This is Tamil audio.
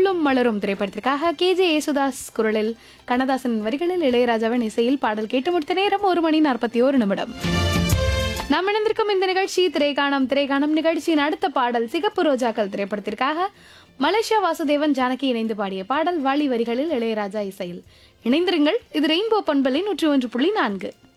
முள்ளும் மலரும் திரைப்படத்திற்காக கேஜே யேசுதாஸ் குரலில் கண்ணதாசன் வரிகளில் இளையராஜாவின் இசையில் பாடல் கேட்டு முடித்த நேரம் 1:41 நாம் இணைந்திருக்கும் இந்த நிகழ்ச்சி திரைக்காணம் நிகழ்ச்சியின் அடுத்த பாடல் சிகப்பு ரோஜாக்கள் திரைப்படத்திற்காக மலேசியா வாசுதேவன் ஜானகி இணைந்து பாடிய பாடல் வாலி வரிகளில் இளையராஜா இசையில். இணைந்திருங்கள், இது ரெயின்போ பண்பலை 101.4.